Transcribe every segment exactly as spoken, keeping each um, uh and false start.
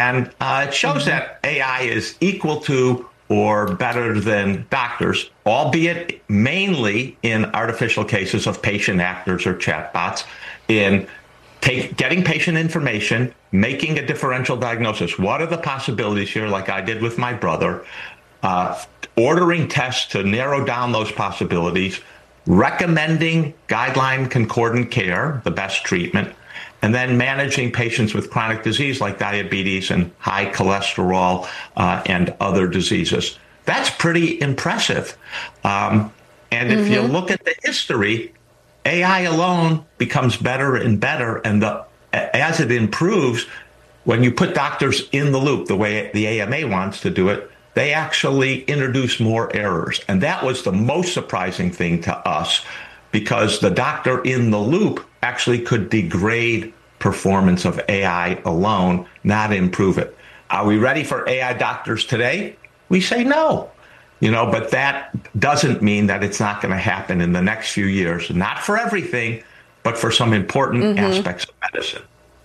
And uh, it shows mm-hmm. that A I is equal to or better than doctors, albeit mainly in artificial cases of patient actors or chatbots, in take, getting patient information, making a differential diagnosis. What are the possibilities here, like I did with my brother, uh, ordering tests to narrow down those possibilities, recommending guideline concordant care, the best treatment, and then managing patients with chronic disease like diabetes and high cholesterol uh, and other diseases. That's pretty impressive. Um, and if mm-hmm. you look at the history, A I alone becomes better and better. And the, as it improves, when you put doctors in the loop, the way the A M A wants to do it, they actually introduce more errors. And that was the most surprising thing to us, because the doctor in the loop actually could degrade performance of A I alone, not improve it. Are we ready for A I doctors today? We say no. You know, but that doesn't mean that it's not going to happen in the next few years. Not for everything, but for some important mm-hmm. aspects of medicine.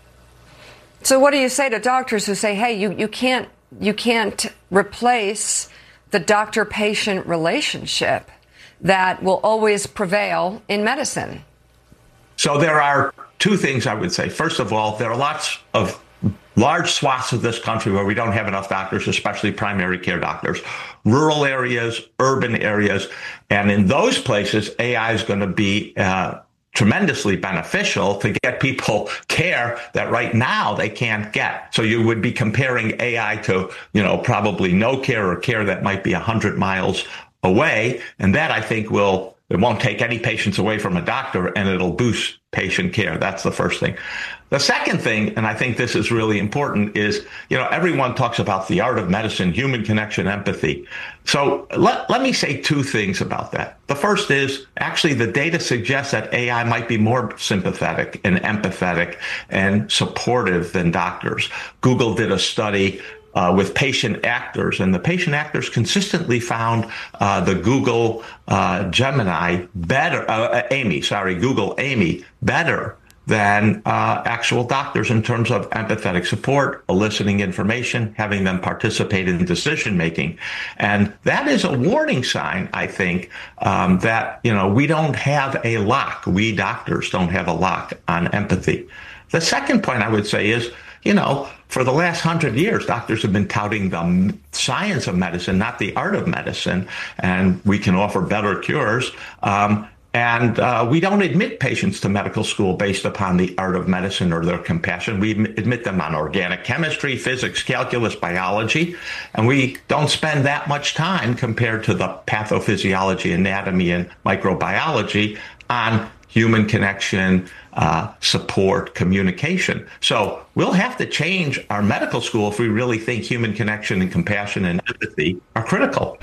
So what do you say to doctors who say, hey, you, you can't you can't replace the doctor-patient relationship that will always prevail in medicine? So there are two things I would say. First of all, there are lots of large swaths of this country where we don't have enough doctors, especially primary care doctors, rural areas, urban areas. And in those places, A I is going to be uh, tremendously beneficial to get people care that right now they can't get. So you would be comparing A I to, you know, probably no care or care that might be one hundred miles away. And that, I think, will, it won't take any patients away from a doctor, and it'll boost patient care. That's the first thing. The second thing, and I think this is really important, is, you know, everyone talks about the art of medicine, human connection, empathy. So let, let me say two things about that. The first is, actually, the data suggests that A I might be more sympathetic and empathetic and supportive than doctors. Google did a study Uh, with patient actors, and the patient actors consistently found uh, the Google uh, Gemini better, uh, Amy, sorry, Google Amy better than uh, actual doctors in terms of empathetic support, eliciting information, having them participate in decision making. And that is a warning sign, I think, um, that, you know, we don't have a lock. We doctors don't have a lock on empathy. The second point I would say is, you know, for the last hundred years, doctors have been touting the science of medicine, not the art of medicine, and we can offer better cures. Um, and uh, we don't admit patients to medical school based upon the art of medicine or their compassion. We admit them on organic chemistry, physics, calculus, biology, and we don't spend that much time compared to the pathophysiology, anatomy, and microbiology on human connection, uh, support, communication. So we'll have to change our medical school if we really think human connection and compassion and empathy are critical.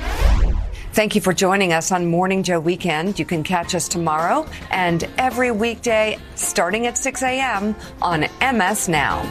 Thank you for joining us on Morning Joe Weekend. You can catch us tomorrow and every weekday starting at six a.m. on M S Now.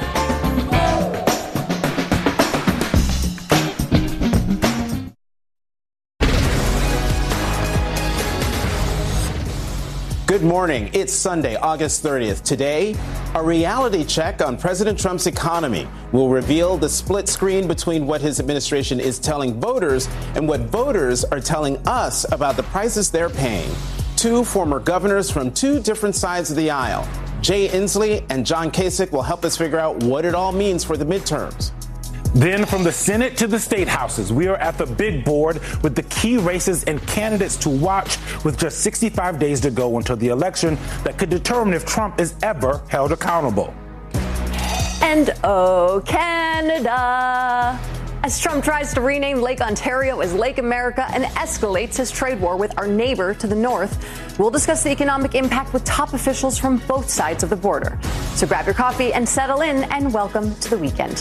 Good morning. It's Sunday, August thirtieth. Today, a reality check on President Trump's economy will reveal the split screen between what his administration is telling voters and what voters are telling us about the prices they're paying. Two former governors from two different sides of the aisle, Jay Inslee and John Kasich, will help us figure out what it all means for the midterms. Then from the Senate to the state houses, we are at the big board with the key races and candidates to watch, with just sixty-five days to go until the election that could determine if Trump is ever held accountable. And oh, Canada. As Trump tries to rename Lake Ontario as Lake America and escalates his trade war with our neighbor to the north, we'll discuss the economic impact with top officials from both sides of the border. So grab your coffee and settle in, and welcome to the weekend.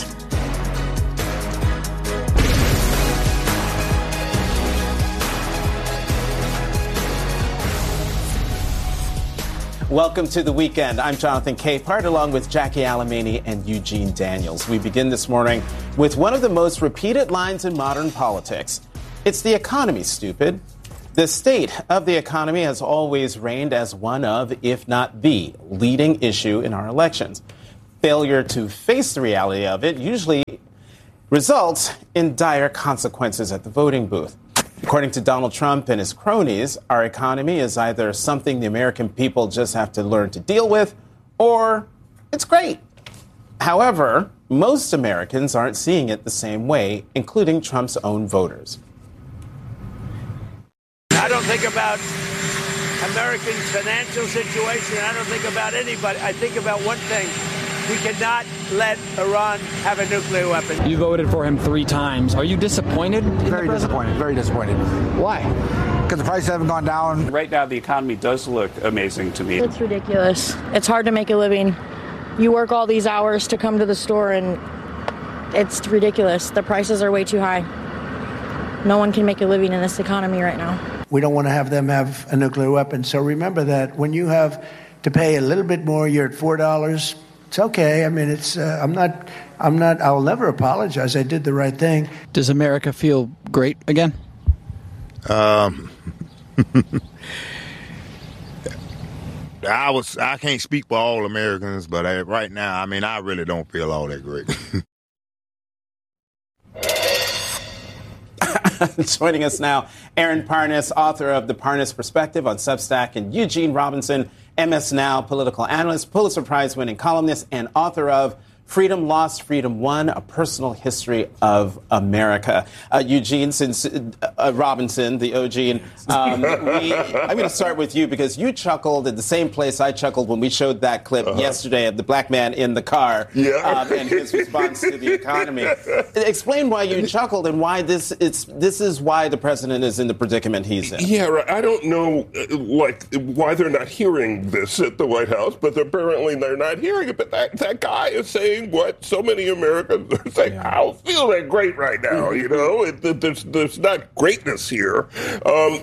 Welcome to the weekend. I'm Jonathan Capehart, along with Jackie Alamany and Eugene Daniels. We begin this morning with one of the most repeated lines in modern politics. It's the economy, stupid. The state of the economy has always reigned as one of, if not the, leading issue in our elections. failure to face the reality of it usually results in dire consequences at the voting booth. According to Donald Trump and his cronies, our economy is either something the American people just have to learn to deal with, or it's great. However, most Americans aren't seeing it the same way, including Trump's own voters. I don't think about Americans' financial situation. I don't think about anybody. I think about one thing. We cannot let Iran have a nuclear weapon. You voted for him three times. Are you disappointed? Very disappointed. Very disappointed. Why? Because the prices haven't gone down. Right now, the economy does look amazing to me. It's ridiculous. It's hard to make a living. You work all these hours to come to the store, and it's ridiculous. The prices are way too high. No one can make a living in this economy right now. We don't want to have them have a nuclear weapon. So remember that when you have to pay a little bit more, you're at four dollars. It's okay. I mean, it's. Uh, I'm not. I'm not. I'll never apologize. I did the right thing. Does America feel great again? Um, I was. I can't speak for all Americans, but I, right now, I mean, I really don't feel all that great. Joining us now, Aaron Parnas, author of The Parnas Perspective on Substack, and Eugene Robinson, M S Now political analyst, Pulitzer Prize-winning columnist, and author of Freedom Lost, Freedom Won, A Personal History of America. Uh, Eugene, since uh, Robinson, the Eugene, um, we, I'm going to start with you because you chuckled at the same place I chuckled when we showed that clip uh-huh. yesterday of the black man in the car yeah. um, and his response to the economy. Explain why you chuckled and why this it's this is why the president is in the predicament he's in. Yeah, right. I don't know, uh, like, why they're not hearing this at the White House, but apparently they're not hearing it. But that, that guy is saying what so many Americans are saying. Yeah. I don't feel that great right now, you know. It, it, there's, there's not greatness here. Um,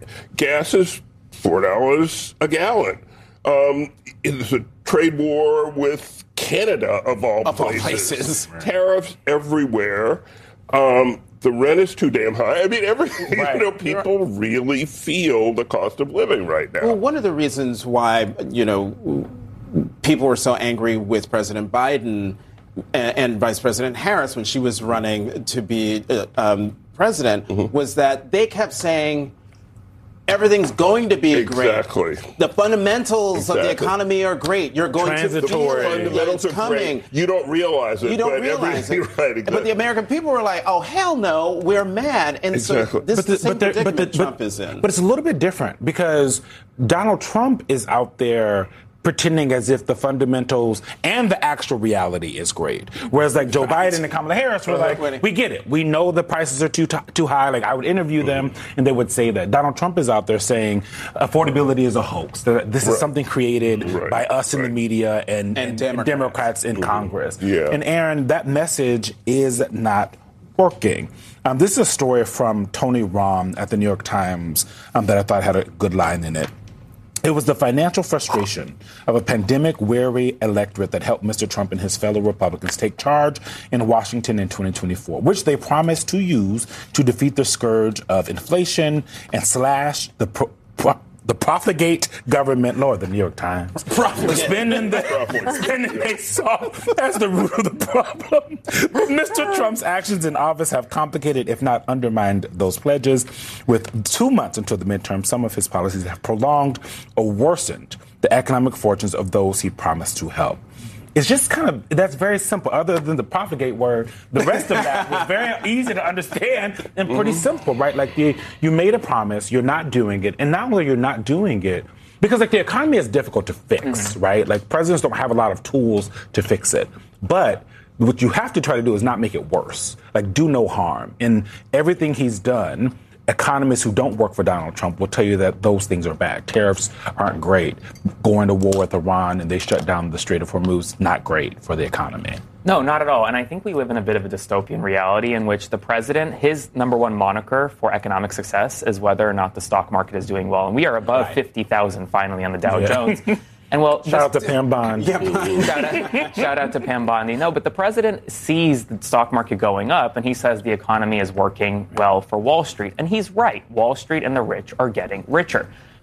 gas is four dollars a gallon. Um, it's a trade war with Canada, of all of places. All places. Right. Tariffs everywhere. Um, the rent is too damn high. I mean, every, right. you know, people really feel the cost of living right now. Well, one of the reasons why, you know, people were so angry with President Biden and, and Vice President Harris when she was running to be uh, um, president mm-hmm. was that they kept saying everything's going to be exactly. great. The fundamentals exactly. of the economy are great. You're going Transitory. to feel the fundamentals it's are coming. Great. You don't realize it. You don't but realize every, it. Right, exactly. But the American people were like, "Oh hell no, we're mad." And exactly. so this but the, is the same but the, predicament but the, Trump but, is in. But it's a little bit different because Donald Trump is out there pretending as if the fundamentals and the actual reality is great. Whereas like Joe right. Biden and Kamala Harris were like, we get it. We know the prices are too t- too high. Like I would interview them and they would say that. Donald Trump is out there saying affordability is a hoax. That this right. is something created right. by us right. in the media and, and, and Democrats, Democrats in mm-hmm. Congress. Yeah. And Aaron, that message is not working. Um, this is a story from Tony Romm at the New York Times um, that I thought had a good line in it. It was the financial frustration of a pandemic-weary electorate that helped Mister Trump and his fellow Republicans take charge in Washington in twenty twenty-four, which they promised to use to defeat the scourge of inflation and slash the pro- pro- the profligate government, Lord, the New York Times. Profligate. Spending the spending they saw as the root of the problem. But Mister Trump's actions in office have complicated, if not undermined, those pledges. With two months until the midterm, some of his policies have prolonged or worsened the economic fortunes of those he promised to help. It's just kind of, that's very simple. Other than the profligate word, the rest of that was very easy to understand and pretty mm-hmm. simple, right? Like you, you made a promise, you're not doing it. And not only you're not doing it, because like the economy is difficult to fix, mm-hmm. right? Like presidents don't have a lot of tools to fix it. But what you have to try to do is not make it worse. Like do no harm. And everything he's done, economists who don't work for Donald Trump will tell you that those things are bad. Tariffs aren't great. Going to war with Iran and they shut down the Strait of Hormuz, not great for the economy. No, not at all. And I think we live in a bit of a dystopian reality in which the president, his number one moniker for economic success is whether or not the stock market is doing well. And we are above right. fifty thousand finally on the Dow yeah. Jones. And well, shout out to Pam Bondi. Yeah, shout, out, shout out to Pam Bondi. No, but the president sees the stock market going up, and he says the economy is working well for Wall Street. And he's right. Wall Street and the rich are getting richer.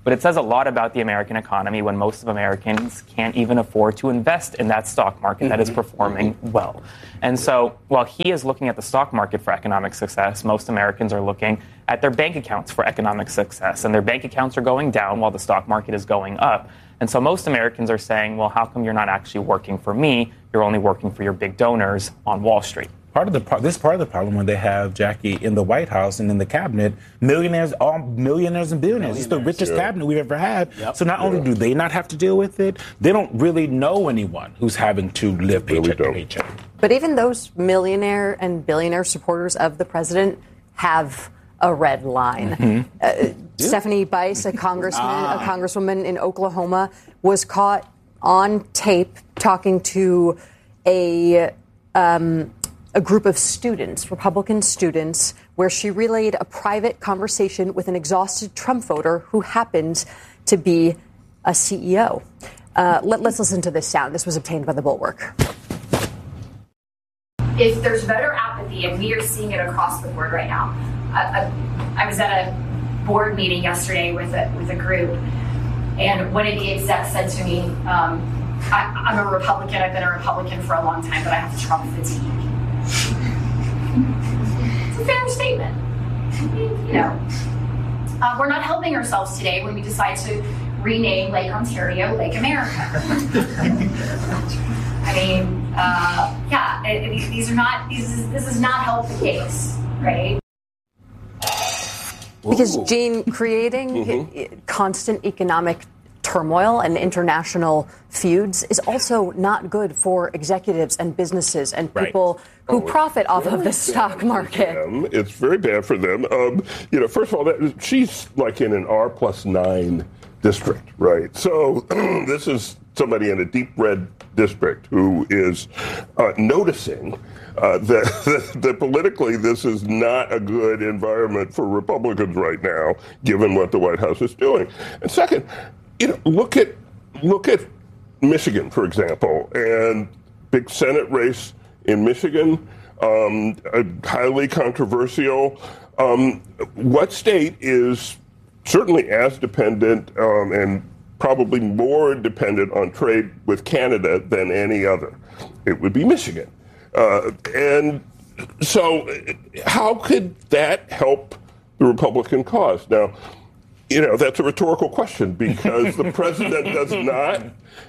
But it says a lot about the American economy when most of Americans can't even afford to invest in that stock market that is performing well. And so while he is looking at the stock market for economic success, most Americans are looking at their bank accounts for economic success. And their bank accounts are going down while the stock market is going up. And so most Americans are saying, well, how come you're not actually working for me? You're only working for your big donors on Wall Street. Part of the this is part of the problem when they have Jackie in the White House and in the cabinet, millionaires, all millionaires and billionaires. It's the richest yeah. cabinet we've ever had. Yep. So not yeah. only do they not have to deal with it, they don't really know anyone who's having to live paycheck to paycheck. But even those millionaire and billionaire supporters of the president have a red line. Mm-hmm. Uh, yeah. Stephanie Bice, a congressman, ah. a congresswoman in Oklahoma, was caught on tape talking to a. Um, a group of students, Republican students, where she relayed a private conversation with an exhausted Trump voter who happened to be a C E O. Uh, let, let's listen to this sound. This was obtained by the Bulwark. If there's voter apathy, and we are seeing it across the board right now. I, I, I was at a board meeting yesterday with a, with a group, and one of the execs said to me, um, I, I'm a Republican, I've been a Republican for a long time, but I have Trump fatigue. It's a fair statement. You know, uh, we're not helping ourselves today when we decide to rename Lake Ontario Lake America. I mean, uh, yeah, it, it, these are not. These is, this does not help the case, right? Because, Gene, creating mm-hmm. constant economic turmoil and international feuds is also not good for executives and businesses and people right. who oh, profit off of the stock market. It's very bad for them. Um, you know, first of all, that, she's like in an R plus nine district, right? So this is somebody in a deep red district who is uh, noticing uh, that, that, that politically this is not a good environment for Republicans right now, given what the White House is doing. And second, you know, look at look at Michigan, for example, and big Senate race in Michigan, um, highly controversial. Um, what state is certainly as dependent um, and probably more dependent on trade with Canada than any other? It would be Michigan. Uh, and so how could that help the Republican cause? Now, you know, that's a rhetorical question because the president does not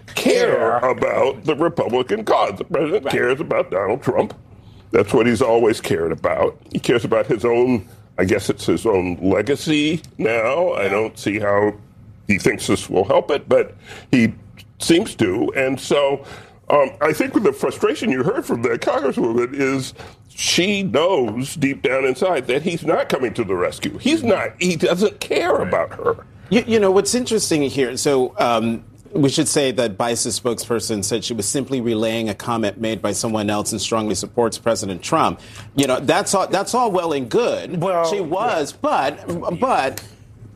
care about the Republican cause. The president right. cares about Donald Trump. That's what he's always cared about. He cares about his own, I guess it's his own legacy now. I don't see how he thinks this will help it, but he seems to. And so um, I think the frustration you heard from that congresswoman is she knows deep down inside that he's not coming to the rescue. He's not. He doesn't care about her. You, you know, what's interesting here, so um, we should say that Bice's spokesperson said she was simply relaying a comment made by someone else and strongly supports President Trump. You know, that's all, that's all well and good. Well, she was, yeah. but but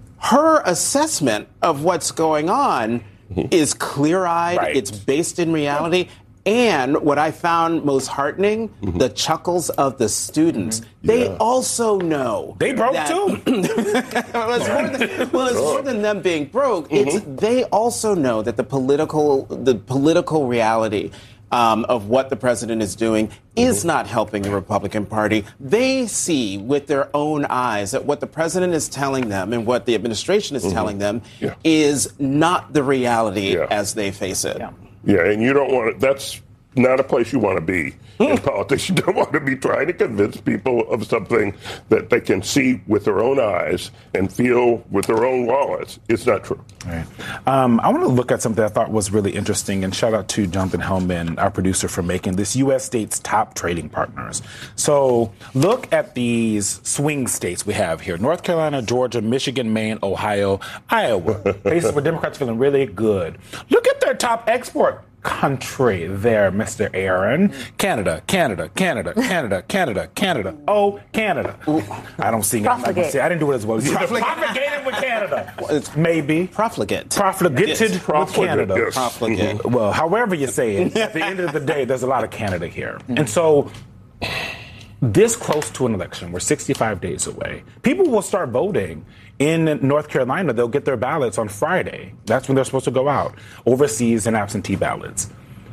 her assessment of what's going on is clear-eyed. Right. It's based in reality. And what I found most heartening, mm-hmm. the chuckles of the students. Mm-hmm. They yeah. also know. They broke that, too. well, it's more than, well, it's more than them being broke. Mm-hmm. It's they also know that the political the political reality um, of what the president is doing is mm-hmm. not helping the Republican Party. They see with their own eyes that what the president is telling them and what the administration is mm-hmm. telling them yeah. is not the reality yeah. as they face it. Yeah. Yeah, and you don't want to, that's not a place you want to be in politics. You don't want to be trying to convince people of something that they can see with their own eyes and feel with their own wallets. It's not true. All right. Um, I want to look at something I thought was really interesting, and shout out to Jonathan Hellman, our producer, for making this U S states' top trading partners. So look at these swing states we have here: North Carolina, Georgia, Michigan, Maine, Ohio, Iowa. Places where Democrats are feeling really good. Look at their top export country there, Mister Aaron. Canada, Canada, Canada, Canada, Canada, Canada. Oh, Canada. Ooh. I don't sing it. I'm not gonna say, I didn't do it as well as you. Profligated with Canada. It's maybe. Profligate. Profligated yes. with Canada. Yes. Profligate. Mm-hmm. Well, however you say it, at the end of the day, there's a lot of Canada here. Mm-hmm. And so this close to an election, we're sixty-five days away, people will start voting. In North Carolina, they'll get their ballots on Friday. That's when they're supposed to go out. Overseas and absentee ballots.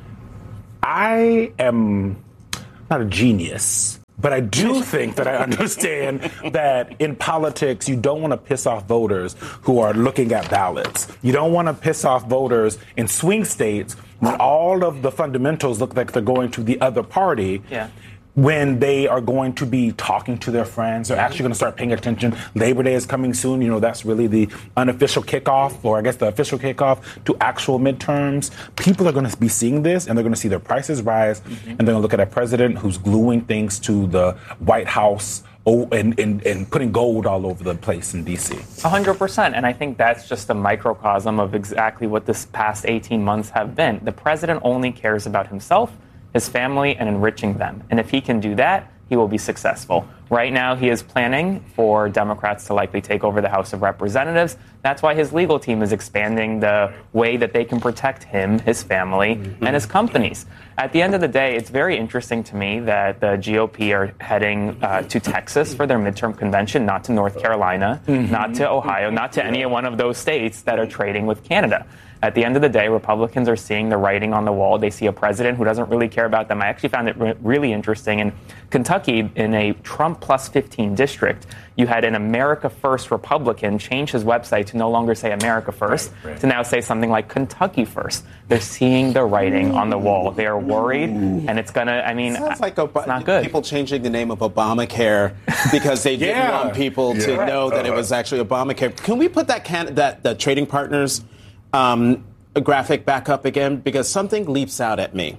I am not a genius, but I do think that I understand that in politics, you don't want to piss off voters who are looking at ballots. You don't want to piss off voters in swing states when all of the fundamentals look like they're going to the other party. Yeah. When they are going to be talking to their friends, they're actually going to start paying attention. Labor Day is coming soon. You know, that's really the unofficial kickoff, or I guess the official kickoff to actual midterms. People are going to be seeing this, and they're going to see their prices rise, mm-hmm. and they're going to look at a president who's gluing things to the White House and, and, and putting gold all over the place in D C. one hundred percent. And I think that's just a microcosm of exactly what this past eighteen months have been. The president only cares about himself, his family, and enriching them. And if he can do that, he will be successful. Right now, he is planning for Democrats to likely take over the House of Representatives. That's why his legal team is expanding the way that they can protect him, his family, mm-hmm. and his companies. At the end of the day, it's very interesting to me that the G O P are heading uh, to Texas for their midterm convention, not to North Carolina, mm-hmm. not to Ohio, not to any one of those states that are trading with Canada. At the end of the day, Republicans are seeing the writing on the wall. They see a president who doesn't really care about them. I actually found it re- really interesting. In Kentucky, in a Trump plus fifteen district, you had an America First Republican change his website to no longer say America First, right, right. to now say something like Kentucky First. They're seeing the writing on the wall. They are worried, and it's going to, I mean, sounds like Ob- it's not good. People changing the name of Obamacare because they didn't yeah. want people yeah. to right. know that uh-huh. it was actually Obamacare. Can we put that can- that the trading partners um, graphic back up again? Because something leaps out at me.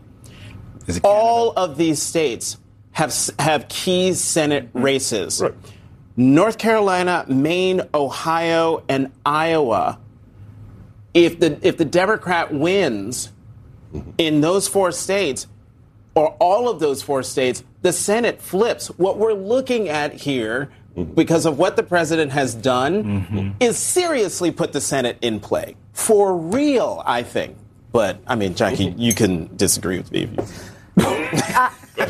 All of these states have have key Senate races. Right. North Carolina, Maine, Ohio, and Iowa. If the if the Democrat wins in those four states, or all of those four states, the Senate flips. What we're looking at here, because of what the president has done, mm-hmm. is seriously put the Senate in play. For real, I think. But, I mean, Jackie, you can disagree with me if you... uh, no,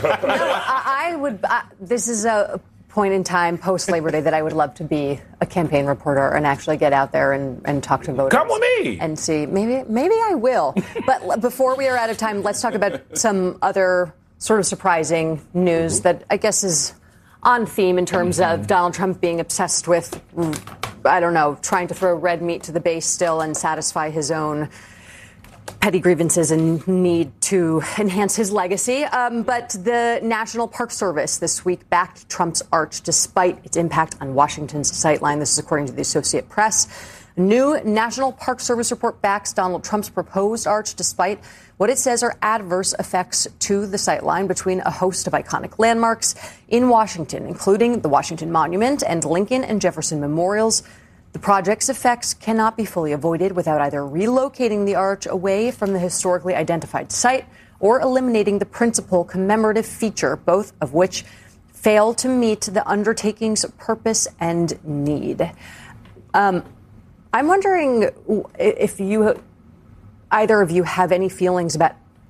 I, I would... Uh, this is a point in time post-Labor Day that I would love to be a campaign reporter and actually get out there and, and talk to voters. Come with me! And see. Maybe, maybe I will. But before we are out of time, let's talk about some other sort of surprising news that I guess is on theme in terms mm-hmm. of Donald Trump being obsessed with, I don't know, trying to throw red meat to the base still and satisfy his own petty grievances and need to enhance his legacy. Um, but the National Park Service this week backed Trump's arch despite its impact on Washington's sightline. This is according to the Associated Press. A new National Park Service report backs Donald Trump's proposed arch despite what it says are adverse effects to the sightline between a host of iconic landmarks in Washington, including the Washington Monument and Lincoln and Jefferson memorials. The project's effects cannot be fully avoided without either relocating the arch away from the historically identified site or eliminating the principal commemorative feature, both of which fail to meet the undertaking's purpose and need. Um, I'm wondering if you, either of you, have any feelings about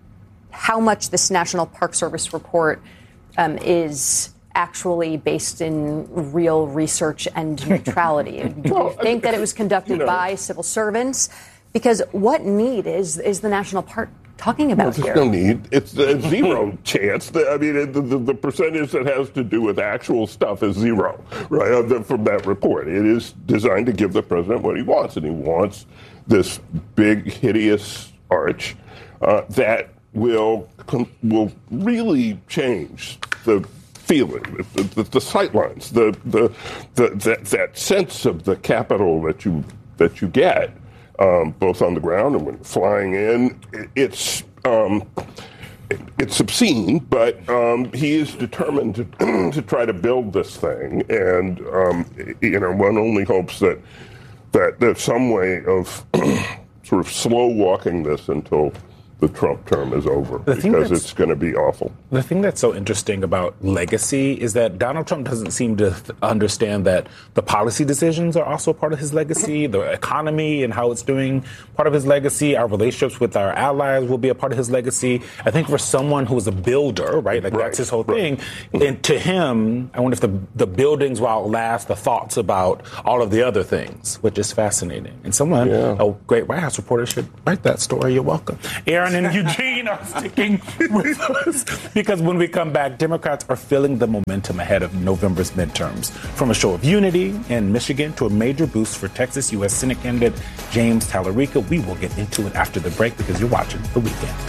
how much this National Park Service report um, is actually based in real research and neutrality. Do you think that it was conducted you know, by civil servants? Because what need is is the National Park talking about well, here? There's no need. It's a zero chance. I mean, the, the, the percentage that has to do with actual stuff is zero, right, from that report. It is designed to give the president what he wants, and he wants this big, hideous arch uh, that will will really change the feeling, the, the, the sightlines, the, the the that, that sense of the Capitol that you that you get, um, both on the ground and when flying in. It, it's um, it, it's obscene, but um, he is determined to to try to build this thing, and um, you know, one only hopes that that there's some way of sort of slow walking this until the Trump term is over, The thing because that's- it's going to be awful. The thing that's so interesting about legacy is that Donald Trump doesn't seem to th- understand that the policy decisions are also part of his legacy, the economy and how it's doing part of his legacy, our relationships with our allies will be a part of his legacy. I think for someone who's a builder, right, like that's his whole thing, and to him, I wonder if the, the buildings will outlast the thoughts about all of the other things, which is fascinating. And someone, a great White House reporter, should write that story. You're welcome. Aaron and Eugene are sticking with us because when we come back, Democrats are feeling the momentum ahead of November's midterms. From a show of unity in Michigan to a major boost for Texas U S Senate candidate James Tallarica. We will get into it after the break because you're watching The Weekend.